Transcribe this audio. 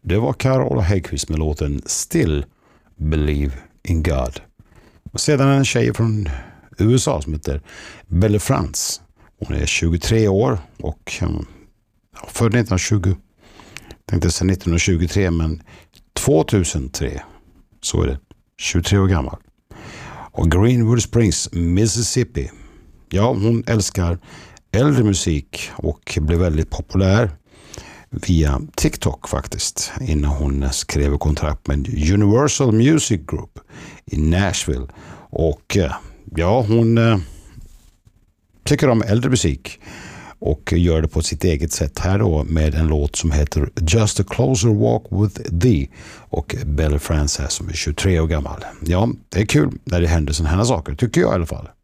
det var Carola Häggkvist med låten Still Believe in God. Och sedan en tjej från USA som heter Belle France. Hon är 23 år och född 1920. Tänkte säga 1923, men 2003 så är det. 23 år gammal. Och Greenwood Springs, Mississippi. Ja, hon älskar äldre musik och blev väldigt populär via TikTok faktiskt, innan hon skrev kontrakt med Universal Music Group i Nashville. Och ja, hon tycker om äldre musik och gör det på sitt eget sätt här då med en låt som heter Just a Closer Walk with Thee, och Belle France här som är 23 år gammal. Ja, det är kul när det händer sådana här saker, tycker jag i alla fall.